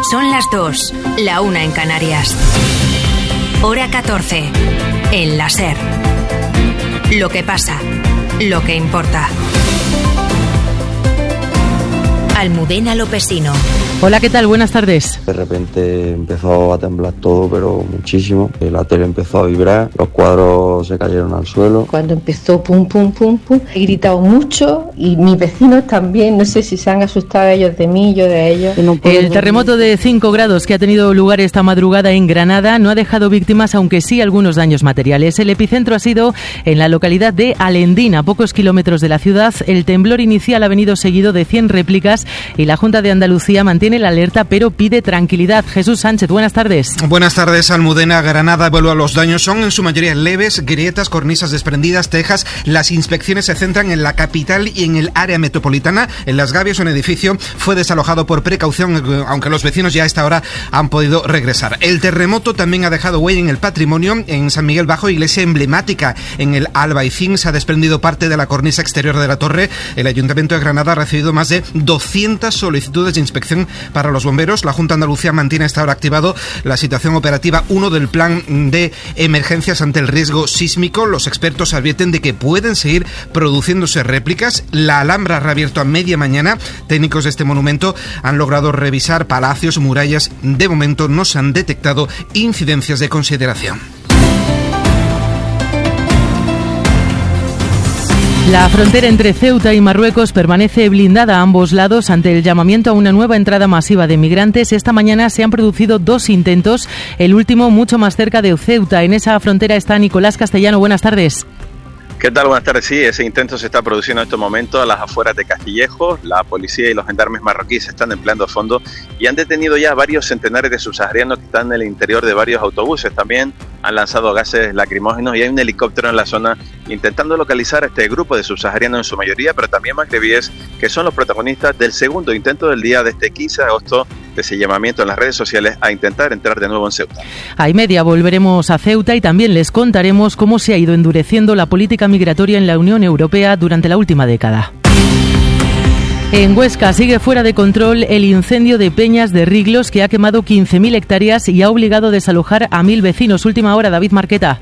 Son las 2, la 1 en Canarias. Hora 14, en la SER. Lo que pasa, lo que importa. Almudena Lopesino. Hola, ¿qué tal? Buenas tardes. De repente empezó a temblar todo, pero muchísimo. La tele empezó a vibrar, los cuadros se cayeron al suelo. Cuando empezó pum, pum, pum, pum, he gritado mucho y mis vecinos también. No sé si se han asustado ellos de mí, yo de ellos. El terremoto de 5 grados que ha tenido lugar esta madrugada en Granada no ha dejado víctimas, aunque sí algunos daños materiales. El epicentro ha sido en la localidad de Alendín, a pocos kilómetros de la ciudad. El temblor inicial ha venido seguido de 100 réplicas y la Junta de Andalucía mantiene la alerta, pero pide tranquilidad. Jesús Sánchez, buenas tardes. Buenas tardes, Almudena. Granada evalúa los daños. Son en su mayoría leves, grietas, cornisas desprendidas, tejas. Las inspecciones se centran en la capital y en el área metropolitana. En Las Gavias, un edificio fue desalojado por precaución, aunque los vecinos ya a esta hora han podido regresar. El terremoto también ha dejado huella en el patrimonio. En San Miguel Bajo, iglesia emblemática en el Albaicín, se ha desprendido parte de la cornisa exterior de la torre. El Ayuntamiento de Granada ha recibido más de 200 solicitudes de inspección para los bomberos. La Junta de Andalucía mantiene hasta ahora activado la situación operativa 1 del plan de emergencias ante el riesgo sísmico. Los expertos advierten de que pueden seguir produciéndose réplicas. La Alhambra ha reabierto a media mañana. Técnicos de este monumento han logrado revisar palacios, murallas. De momento no se han detectado incidencias de consideración. La frontera entre Ceuta y Marruecos permanece blindada a ambos lados ante el llamamiento a una nueva entrada masiva de migrantes. Esta mañana se han producido 2 intentos, el último mucho más cerca de Ceuta. En esa frontera está Nicolás Castellano. Buenas tardes. ¿Qué tal? Buenas tardes. Sí, ese intento se está produciendo en estos momentos a las afueras de Castillejo. La policía y los gendarmes marroquíes se están empleando a fondo y han detenido ya varios centenares de subsaharianos que están en el interior de varios autobuses. También han lanzado gases lacrimógenos y hay un helicóptero en la zona intentando localizar a este grupo de subsaharianos en su mayoría, pero también magrebíes, que son los protagonistas del segundo intento del día de este 15 de agosto, de ese llamamiento en las redes sociales a intentar entrar de nuevo en Ceuta. A media volveremos a Ceuta y también les contaremos cómo se ha ido endureciendo la política migratoria en la Unión Europea durante la última década. En Huesca sigue fuera de control el incendio de Peñas de Riglos, que ha quemado 15.000 hectáreas y ha obligado a desalojar a 1.000 vecinos. Última hora, David Marqueta.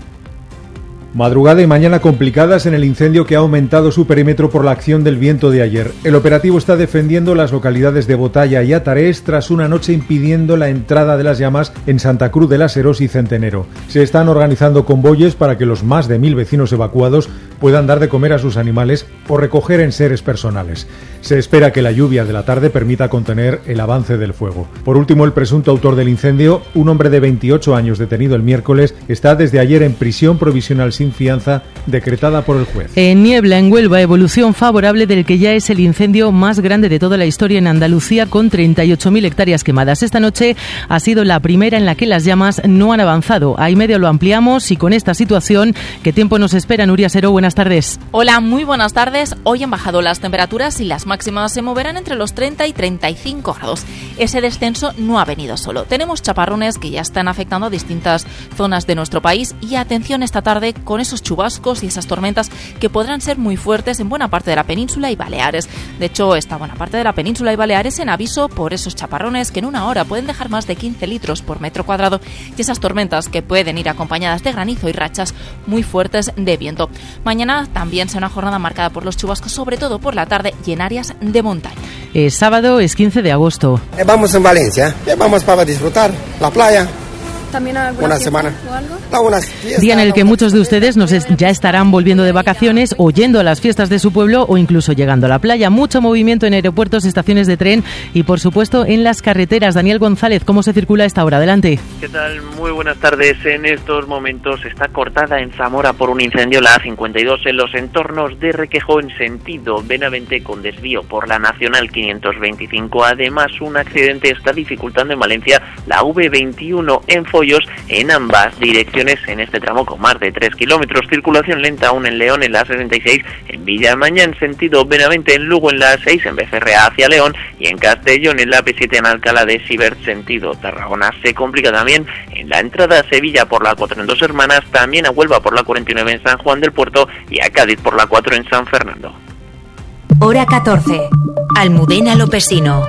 Madrugada y mañana complicadas en el incendio que ha aumentado su perímetro por la acción del viento de ayer. El operativo está defendiendo las localidades de Botalla y Atarés tras una noche impidiendo la entrada de las llamas en Santa Cruz de las Herós y Centenero. Se están organizando convoyes para que los más de 1.000 vecinos evacuados puedan dar de comer a sus animales o recoger enseres personales. Se espera que la lluvia de la tarde permita contener el avance del fuego. Por último, el presunto autor del incendio, un hombre de 28 años detenido el miércoles, está desde ayer en prisión provisional sin fianza decretada por el juez. En Niebla, en Huelva, evolución favorable del que ya es el incendio más grande de toda la historia en Andalucía, con 38.000 hectáreas quemadas. Esta noche ha sido la primera en la que las llamas no han avanzado. A y medio lo ampliamos y con esta situación, ¿qué tiempo nos espera? Nuria Seró, buenas tardes. Hola, muy buenas tardes. Hoy han bajado las temperaturas y las máximas se moverán entre los 30 y 35 grados. Ese descenso no ha venido solo. Tenemos chaparrones que ya están afectando a distintas zonas de nuestro país y atención esta tarde con esos chubascos y esas tormentas que podrán ser muy fuertes en buena parte de la península y Baleares. De hecho, esta buena parte de la península y Baleares en aviso por esos chaparrones que en una hora pueden dejar más de 15 litros por metro cuadrado y esas tormentas que pueden ir acompañadas de granizo y rachas muy fuertes de viento. Mañana también será una jornada marcada por los chubascos, sobre todo por la tarde y en áreas de montaña. Sábado es 15 de agosto. Vamos en Valencia, vamos para disfrutar la playa. ¿También una semana o algo? Día en el que muchos de ustedes ya estarán volviendo de vacaciones o yendo a las fiestas de su pueblo o incluso llegando a la playa. Mucho movimiento en aeropuertos, estaciones de tren y por supuesto en las carreteras. Daniel González, ¿cómo se circula a esta hora? Adelante. ¿Qué tal? Muy buenas tardes. En estos momentos está cortada en Zamora por un incendio la A52 en los entornos de Requejo en sentido Benavente con desvío por la Nacional 525. Además, un accidente está dificultando en Valencia la V21 en Follos en ambas direcciones en este tramo con más de 3 kilómetros. Circulación lenta aún en León en la 66, en Villamaña en sentido Benavente, en Lugo en la 6, en Becerrea hacia León y en Castellón en la P7 en Alcalá de Sibert sentido Tarragona. Se complica también en la entrada a Sevilla por la 4 en Dos Hermanas, también a Huelva por la 49 en San Juan del Puerto y a Cádiz por la 4 en San Fernando. Hora 14. Almudena Lopesino.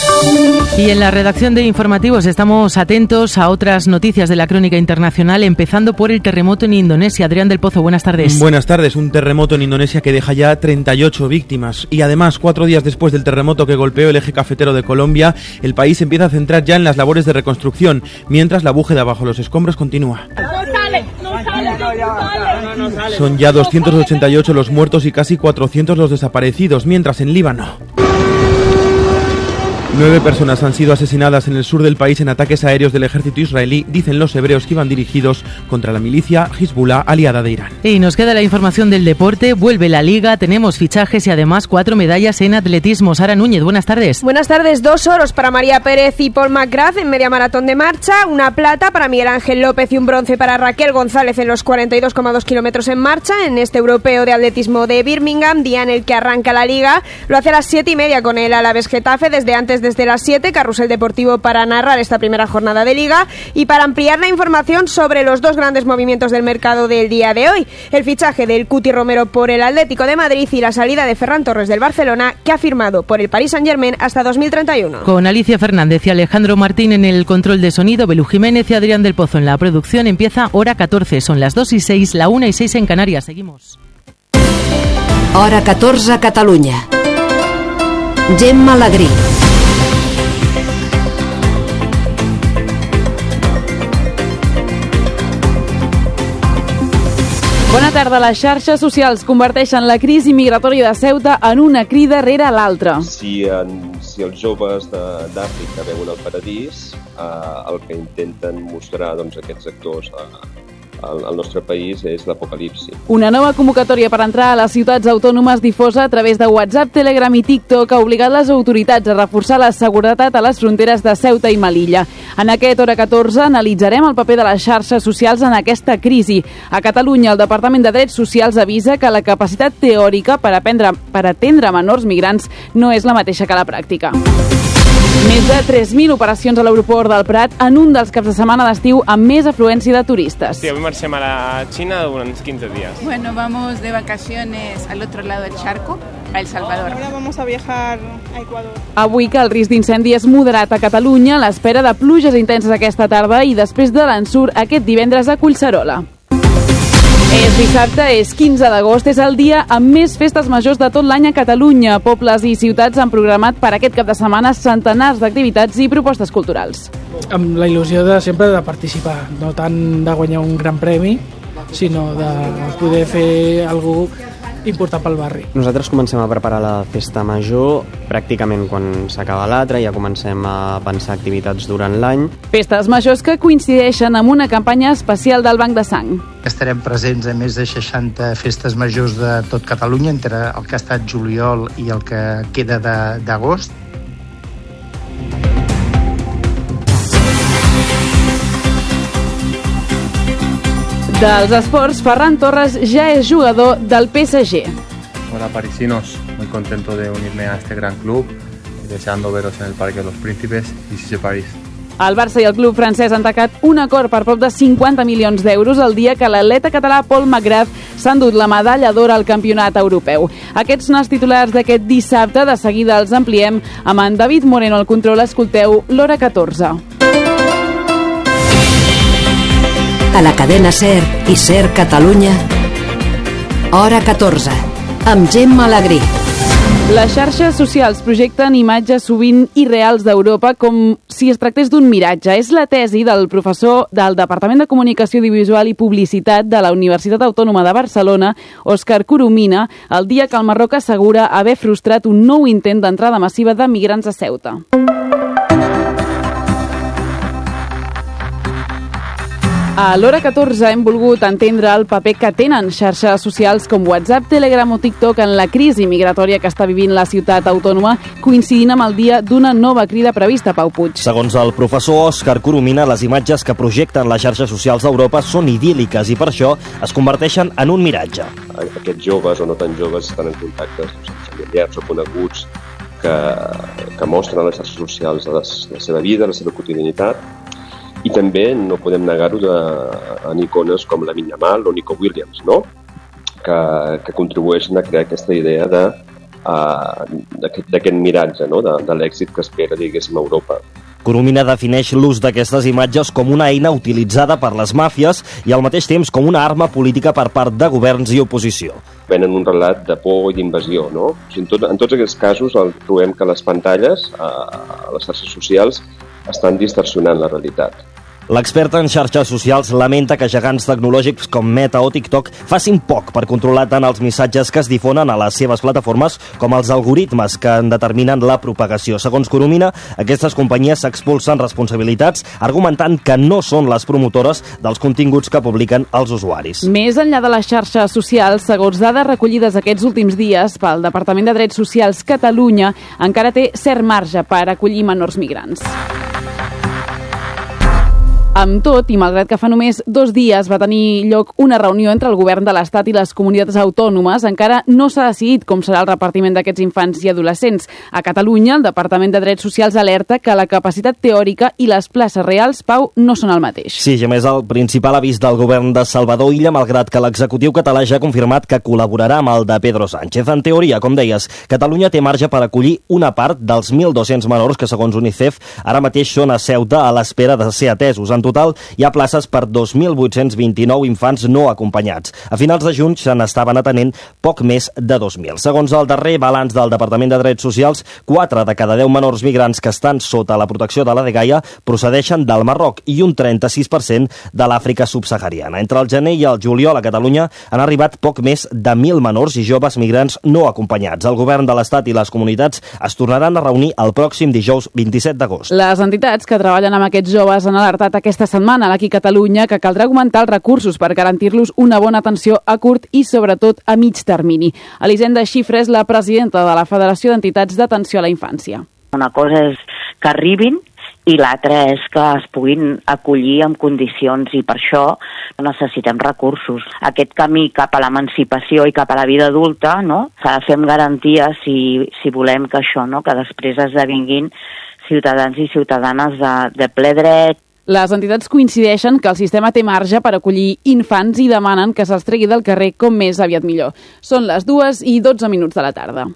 Y en la redacción de informativos estamos atentos a otras noticias de la crónica internacional, empezando por el terremoto en Indonesia. Adrián del Pozo, buenas tardes. Buenas tardes. Un terremoto en Indonesia que deja ya 38 víctimas. Y además, 4 días después del terremoto que golpeó el eje cafetero de Colombia, el país empieza a centrar ya en las labores de reconstrucción, mientras la búsqueda bajo los escombros continúa. Son ya 288 los muertos y casi 400 los desaparecidos, mientras en Líbano 9 personas han sido asesinadas en el sur del país en ataques aéreos del ejército israelí, dicen los hebreos que iban dirigidos contra la milicia Hezbollah aliada de Irán. Y nos queda la información del deporte, vuelve la Liga, tenemos fichajes y además 4 medallas en atletismo. Sara Núñez, buenas tardes. Buenas tardes, 2 oros para María Pérez y Paul McGrath en media maratón de marcha, una plata para Miguel Ángel López y un bronce para Raquel González en los 42,2 kilómetros en marcha en este europeo de atletismo de Birmingham, día en el que arranca la Liga. Lo hace a las 7:30 con el Alavés Getafe, desde las 7, carrusel deportivo para narrar esta primera jornada de Liga y para ampliar la información sobre los 2 grandes movimientos del mercado del día de hoy, el fichaje del Cuti Romero por el Atlético de Madrid y la salida de Ferran Torres del Barcelona, que ha firmado por el Paris Saint-Germain hasta 2031. Con Alicia Fernández y Alejandro Martín en el control de sonido, Belú Jiménez y Adrián del Pozo en la producción, empieza Hora 14, son las 2:06, la 1:06 en Canarias. Seguimos. Hora 14 a Catalunya. Gemma Alegrí. Bona tarda. Les xarxes socials converteixen la crisi migratòria de Ceuta en una crida rere l'altra. Si els joves d'Àfrica veuen el paradís, el que intenten mostrar aquests actors al nostre país és l'apocalipsi. Una nova convocatòria per entrar a les ciutats autònomes difosa a través de WhatsApp, Telegram i TikTok ha obligat les autoritats a reforçar la seguretat a les fronteres de Ceuta i Melilla. En aquest Hora 14 analitzarem el paper de les xarxes socials en aquesta crisi. A Catalunya, el Departament de Drets Socials avisa que la capacitat teòrica per atendre menors migrants no és la mateixa que la pràctica. Més de 3.000 operacions a l'aeroport del Prat en un dels caps de setmana d'estiu amb més afluència de turistes. Sí, avui marxem a la Xina durant uns 15 días. Bueno, vamos de vacaciones al otro lado del charco, a El Salvador. Ahora vamos a viajar a Ecuador. Avui que el risc d'incendi és moderat a Catalunya, l'espera de pluges intenses aquesta tarda i després de l'ensurt aquest divendres a Collserola. És dissabte, és 15 d'agost, és el dia amb més festes majors de tot l'any a Catalunya. Pobles i ciutats han programat per aquest cap de setmana centenars d'activitats i propostes culturals. Amb la il·lusió de sempre de participar, no tant de guanyar un gran premi, sinó de poder fer alguna cosa important pel barri. Nosaltres comencem a preparar la festa major pràcticament quan s'acaba l'altra, ja comencem a pensar activitats durant l'any. Festes majors que coincideixen amb una campanya especial del Banc de Sang. Estarem presents a més de 60 festes majors de tot Catalunya, entre el que ha estat juliol i el que queda d'agost. Dels esports, Ferran Torres ja és jugador del PSG. Hola parisinos, muy contento de unirme a este gran club y deseando veros en el Parque de los Príncipes y si París. El Barça i el club francès han tacat un acord per prop de 50 milions d'euros el dia que l'atleta català Paul McGrath s'ha endut la medalla d'or al campionat europeu. Aquests són els titulars d'aquest dissabte. De seguida els ampliem amb en David Moreno al control. Escolteu l'Hora 14. A la cadena SER i SER Catalunya, Hora 14, amb Gemma Alegrí. Les xarxes socials projecten imatges sovint irreals d'Europa com si es tractés d'un miratge. És la tesi del professor del Departament de Comunicació Audiovisual i Publicitat de la Universitat Autònoma de Barcelona, Òscar Coromina, el dia que el Marroc assegura haver frustrat un nou intent d'entrada massiva de migrants a Ceuta. A l'Hora 14 hem volgut entendre el paper que tenen xarxes socials com WhatsApp, Telegram o TikTok en la crisi migratòria que està vivint la ciutat autònoma, coincidint amb el dia d'una nova crida prevista. Pau Puig. Segons el professor Òscar Coromina, les imatges que projecten les xarxes socials d'Europa són idíl·liques i per això es converteixen en un miratge. Aquests joves o no tan joves estan en contacte amb familiars o coneguts que mostren a les xarxes socials la seva vida, la seva quotidianitat. I també no podem negar-ho en icones com la Yamal o Nico Williams, no? que contribueixen a crear aquesta idea de d'aquest miratge, no? de l'èxit que espera, diguéssim, Europa. Coromina defineix l'ús d'aquestes imatges com una eina utilitzada per les màfies i al mateix temps com una arma política per part de governs i oposició. Venen un relat de por i d'invasió, no? En tots aquests casos trobem que les pantalles, a les xarxes socials, estan distorsionant la realitat. L'experta en xarxes socials lamenta que gegants tecnològics com Meta o TikTok facin poc per controlar tant els missatges que es difonen a les seves plataformes com els algoritmes que en determinen la propagació. Segons Coromina, aquestes companyies s'expulsen responsabilitats argumentant que no són les promotores dels continguts que publiquen els usuaris. Més enllà de les xarxes socials, segons dades recollides aquests últims dies pel Departament de Drets Socials Catalunya, encara té cert marge per acollir menors migrants. Amb tot, i malgrat que fa només 2 dies va tenir lloc una reunió entre el govern de l'Estat i les comunitats autònomes, encara no s'ha decidit com serà el repartiment d'aquests infants i adolescents. A Catalunya, el Departament de Drets Socials alerta que la capacitat teòrica i les places reals, Pau, no són el mateix. Sí, a més, el principal avís del govern de Salvador Illa, malgrat que l'executiu català ja ha confirmat que col·laborarà amb el de Pedro Sánchez. En teoria, com deies, Catalunya té marge per acollir una part dels 1.200 menors que, segons UNICEF, ara mateix són a Ceuta a l'espera de ser atesos. En total, hi ha places per 2.829 infants no acompanyats. A finals de juny se n'estaven atenent poc més de 2.000. Segons el darrer balanç del Departament de Drets Socials, 4 de cada 10 menors migrants que estan sota la protecció de la Dgaia procedeixen del Marroc i un 36% de l'Àfrica subsahariana. Entre el gener i el juliol a Catalunya han arribat poc més de 1.000 menors i joves migrants no acompanyats. El govern de l'Estat i les comunitats es tornaran a reunir el pròxim dijous 27 d'agost. Les entitats que treballen amb aquests joves han alertat aquesta setmana aquí a Catalunya que caldrà augmentar els recursos per garantir-los una bona atenció a curt i sobretot a mig termini. Elisenda Xifra és la presidenta de la Federació d'Entitats d'Atenció a la Infància. Una cosa és que arribin i l'altra és que es puguin acollir en condicions i per això necessitem recursos. Aquest camí cap a l'emancipació i cap a la vida adulta, no? S'ha de fer amb garanties si volem que això, no? Que després esdevinguin ciutadans i ciutadanes de ple dret. Les entitats coincideixen que el sistema té marge per acollir infants i demanen que se'ls tregui del carrer com més aviat millor. Són les 2:12 de la tarda.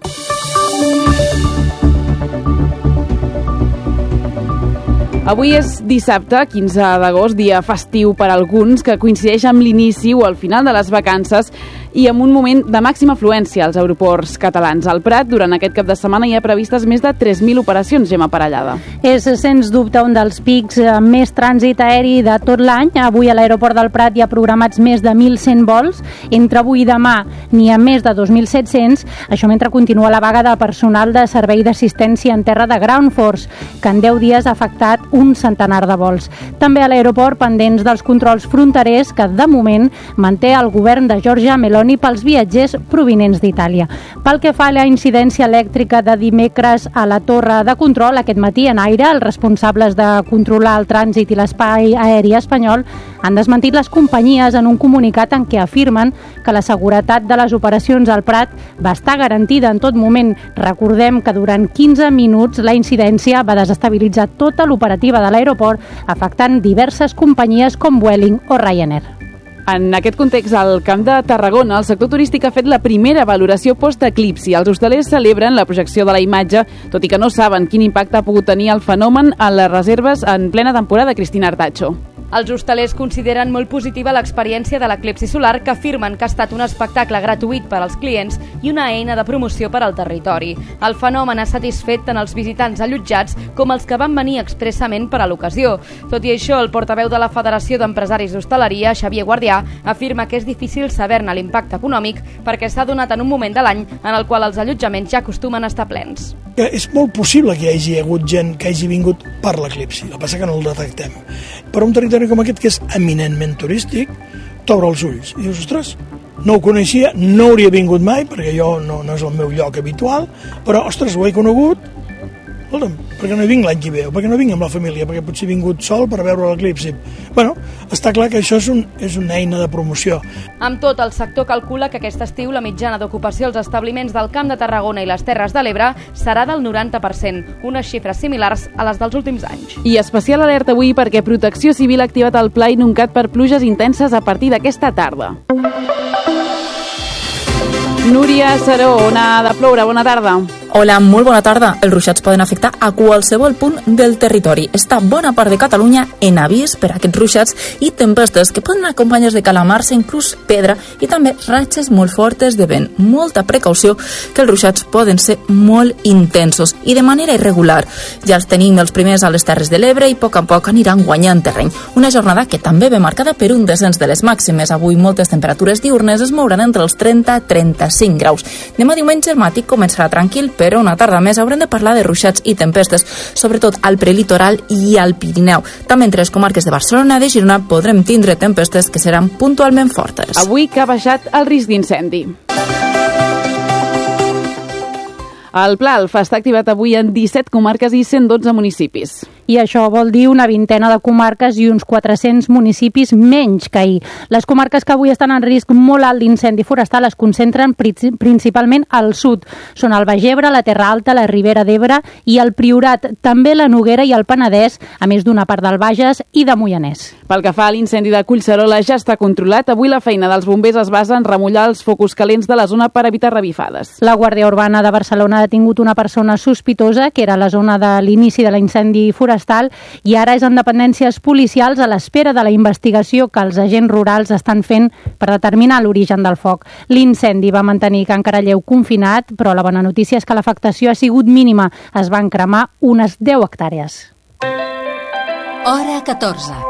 Avui és dissabte, 15 d'agost, dia festiu per alguns, que coincideix amb l'inici o el final de les vacances i amb un moment de màxima afluència als aeroports catalans. Al Prat, durant aquest cap de setmana, hi ha previstes més de 3.000 operacions, Gemma Parellada. És, sens dubte, un dels pics amb més trànsit aeri de tot l'any. Avui a l'aeroport del Prat hi ha programats més de 1.100 vols. Entre avui i demà n'hi ha més de 2.700. Això mentre continua la vaga de personal de servei d'assistència en terra de Ground Force, que en 10 dies ha afectat un centenar de vols. També a l'aeroport pendents dels controls fronterers que de moment manté el govern de Giorgia Meloni pels viatgers provinents d'Itàlia. Pel que fa a la incidència elèctrica de dimecres a la torre de control, aquest matí en aire, els responsables de controlar el trànsit i l'espai aeri espanyol han desmentit les companyies en un comunicat en què afirmen que la seguretat de les operacions al Prat va estar garantida en tot moment. Recordem que durant 15 minuts la incidència va desestabilitzar tota l'operativa de l'aeroport, afectant diverses companyies com Vueling o Ryanair. En aquest context, al Camp de Tarragona, el sector turístic ha fet la primera valoració post-eclipsi. Els hostalers celebren la projecció de la imatge, tot i que no saben quin impacte ha pogut tenir el fenomen en les reserves en plena temporada. Cristina Artacho. Els hostalers consideren molt positiva l'experiència de l'eclipsi solar, que afirmen que ha estat un espectacle gratuït per als clients i una eina de promoció per al territori. El fenomen ha satisfet tant els visitants allotjats com els que van venir expressament per a l'ocasió. Tot i això, el portaveu de la Federació d'Empresaris d'Hostaleria, Xavier Guardià, afirma que és difícil saber-ne l'impacte econòmic perquè s'ha donat en un moment de l'any en el qual els allotjaments ja acostumen a estar plens. És molt possible que hi hagi hagut gent que hagi vingut per l'eclipsi, el que passa que no el detectem. Però un territori com aquest, que és eminentment turístic, t'obre els ulls i dius, ostres, no ho coneixia, no hauria vingut mai, perquè jo no és el meu lloc habitual, però, ostres, ho he conegut, escolta'm, perquè no hi vinc l'any que ve, o perquè no vinc amb la família, perquè potser he vingut sol per veure l'eclipsi. Bueno, està clar que això és una eina de promoció. Amb tot, el sector calcula que aquest estiu la mitjana d'ocupació als establiments del Camp de Tarragona i les Terres de l'Ebre serà del 90%, unes xifres similars a les dels últims anys. I especial alerta avui perquè Protecció Civil ha activat el pla inuncat per pluges intenses a partir d'aquesta tarda. Núria Saró, on ha de ploure. Bona tarda. Hola, molt bona tarda. Els ruixats poden afectar a qualsevol punt del territori. Està bona part de Catalunya en avís per a aquests ruixats i tempestes que poden acompanyar de calamars, inclús pedra i també ratxes molt fortes de vent. Molta precaució, que els ruixats poden ser molt intensos i de manera irregular. Ja els tenim els primers a les Terres de l'Ebre i a poc aniran guanyant terreny. Una jornada que també ve marcada per un descens de les màximes. Avui moltes temperatures diurnes es mouran entre els 30 i 35 graus. Demà diumenge el matí començarà tranquil, però una tarda més haurem de parlar de ruixats i tempestes, sobretot al prelitoral i al Pirineu. També entre les comarques de Barcelona i de Girona podrem tindre tempestes que seran puntualment fortes. Avui que ha baixat el risc d'incendi. El Pla Alfa està activat avui en 17 comarques i 112 municipis. I això vol dir una vintena de comarques i uns 400 municipis menys que ahir. Les comarques que avui estan en risc molt alt d'incendi forestal es concentren principalment al sud. Són el Baix Ebre, la Terra Alta, la Ribera d'Ebre i el Priorat, també la Noguera i el Penedès, a més d'una part del Bages i de Moianès. Pel que fa a l'incendi de Collserola, ja està controlat. Avui la feina dels bombers es basa en remullar els focus calents de la zona per evitar revifades. La Guàrdia Urbana de Barcelona ha detingut una persona sospitosa, que era a la zona de l'inici de l'incendi forestal, i ara és en dependències policials a l'espera de la investigació que els agents rurals estan fent per determinar l'origen del foc. L'incendi va mantenir Can Caralleu confinat, però la bona notícia és que l'afectació ha sigut mínima. Es van cremar unes 10 hectàrees. Hora 14.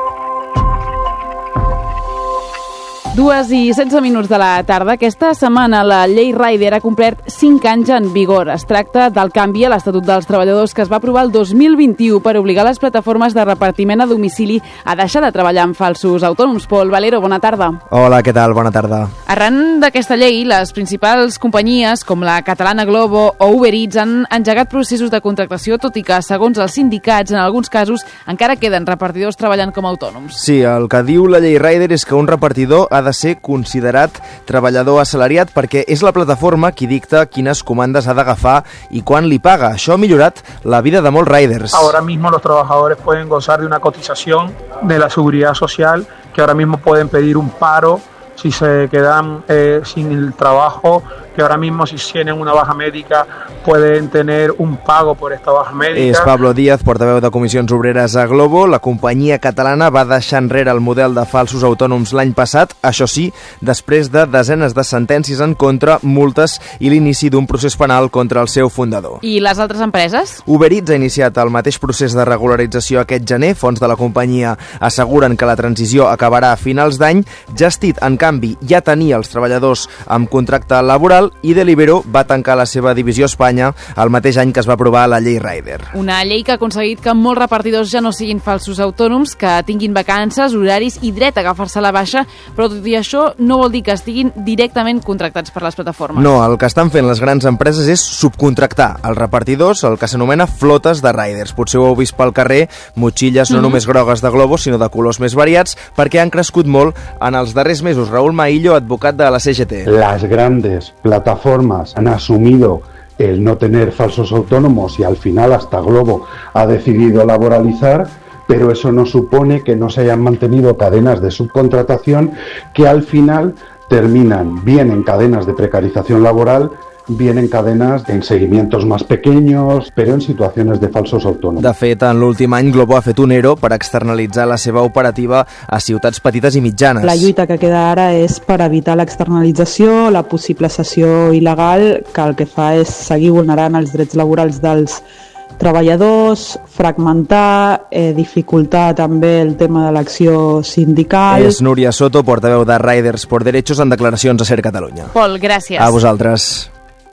2:16 de la tarda. Aquesta setmana la llei Rider ha complert 5 anys en vigor. Es tracta del canvi a l'Estatut dels Treballadors que es va aprovar el 2021 per obligar les plataformes de repartiment a domicili a deixar de treballar amb falsos autònoms. Pol Valero, bona tarda. Hola, què tal? Bona tarda. Arran d'aquesta llei, les principals companyies com la catalana Glovo o Uber Eats han engegat processos de contractació, tot i que, segons els sindicats, en alguns casos encara queden repartidors treballant com a autònoms. Sí, el que diu la llei Rider és que un repartidor ha de ser considerat treballador assalariat perquè és la plataforma qui dicta quines comandes ha d'agafar i quan li paga. Això ha millorat la vida de molts riders. Ahora mismo los trabajadores pueden gozar de una cotización de la seguridad social, que ahora mismo pueden pedir un paro si se quedan sin el trabajo, que ahora mismo si tienen una baja médica pueden tener un pago por esta baja médica. És Pablo Díaz, portaveu de Comissions Obreres a Glovo. La companyia catalana va deixar enrere el model de falsos autònoms l'any passat, això sí, després de desenes de sentències en contra, multes i l'inici d'un procés penal contra el seu fundador. I les altres empreses? Uber Eats ha iniciat el mateix procés de regularització aquest gener. Fons de la companyia asseguren que la transició acabarà a finals d'any. Just Eat, en canvi, ja tenia els treballadors amb contracte laboral i Deliveroo va tancar la seva divisió a Espanya el mateix any que es va aprovar la llei Rider. Una llei que ha aconseguit que molts repartidors ja no siguin falsos autònoms, que tinguin vacances, horaris i dret a agafar-se la baixa, però tot i això no vol dir que estiguin directament contractats per les plataformes. No, el que estan fent les grans empreses és subcontractar els repartidors, el que s'anomena flotes de riders. Potser ho heu vist pel carrer, motxilles no només grogues de Glovo, sinó de colors més variats, perquè han crescut molt en els darrers mesos. Raúl Maillo, advocat de la CGT. Las grandes plataformas han asumido el no tener falsos autónomos y al final hasta Glovo ha decidido laboralizar, pero eso no supone que no se hayan mantenido cadenas de subcontratación que al final terminan bien en cadenas de precarización laboral, bien en cadenas en seguimientos más pequeños, pero en situaciones de falsos autònoms. De fet, en l'últim any Glovo ha fet un ERO per externalitzar la seva operativa a ciutats petites i mitjanes. La lluita que queda ara és per evitar l'externalització, la possible cessió il·legal, que el que fa és seguir vulnerant els drets laborals dels treballadors, fragmentar, dificultar també el tema de l'acció sindical. És Núria Soto, portaveu de Riders por Derechos, en declaracions a Ser Catalunya. Pol, gràcies. A vosaltres.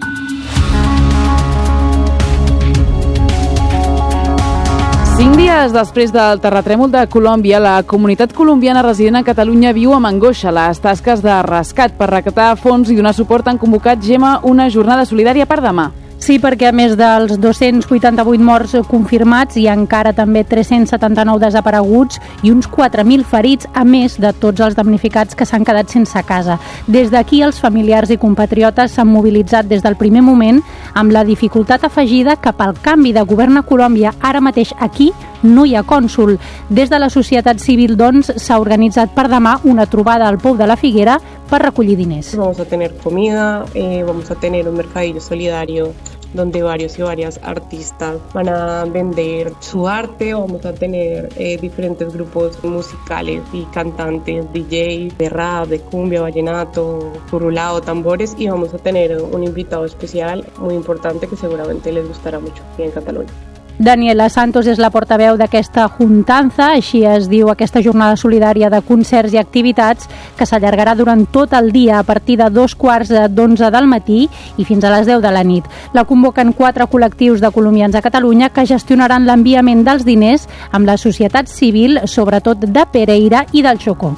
Cinc dies després del terratrèmol de Colòmbia, la comunitat colombiana resident a Catalunya viu amb angoixa les tasques de rescat. Per recaptar fons i donar suport han convocat, Gemma, una jornada solidària per demà. Sí, perquè a més dels 288 morts confirmats hi ha encara també 379 desapareguts i uns 4.000 ferits, a més de tots els damnificats que s'han quedat sense casa. Des d'aquí els familiars i compatriotes s'han mobilitzat des del primer moment amb la dificultat afegida que pel canvi de govern a Colòmbia ara mateix aquí no hi ha cònsol. Des de la societat civil, doncs, s'ha organitzat per demà una trobada al Pou de la Figuera per recollir diners. Vamos a tener comida, vamos a tener un mercadillo solidario donde varios y varias artistas van a vender su arte. Vamos a tener diferentes grupos musicales y cantantes, DJs de rap, de cumbia, vallenato, curulao, tambores, y vamos a tener un invitado especial muy importante que seguramente les gustará mucho aquí en Cataluña. Daniela Santos és la portaveu d'aquesta juntanza, així es diu aquesta jornada solidària de concerts i activitats que s'allargarà durant tot el dia a partir de 11:15 del matí i fins a les 10 de la nit. La convoquen 4 col·lectius de colombians a Catalunya que gestionaran l'enviament dels diners amb la societat civil, sobretot de Pereira i del Chocó.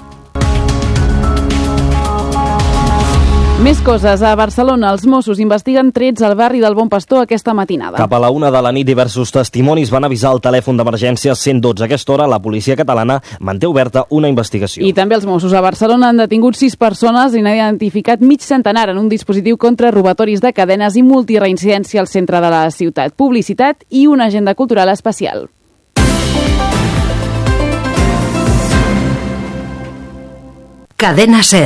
Més coses. A Barcelona, els Mossos investiguen trets al barri del Bon Pastor aquesta matinada. Cap a la 1 de la nit, diversos testimonis van avisar el telèfon d'emergència 112. A aquesta hora, la policia catalana manté oberta una investigació. I també els Mossos a Barcelona han detingut 6 persones i n'han identificat mig centenar en un dispositiu contra robatoris de cadenes i multireincidència al centre de la ciutat. Publicitat i una agenda cultural especial. Cadena SER.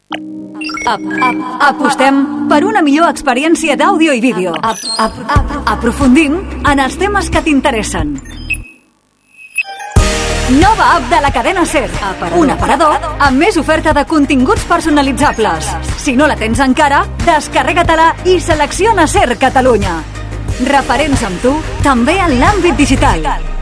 Apostem per una millor experiència d'àudio i vídeo. Aprofundim en els temes que t'interessen. Nova app de la cadena SER. Un aparador amb més oferta de continguts personalitzables. Si no la tens encara, descarrega-te-la i selecciona SER Catalunya. Referents amb tu, també en l'àmbit digital.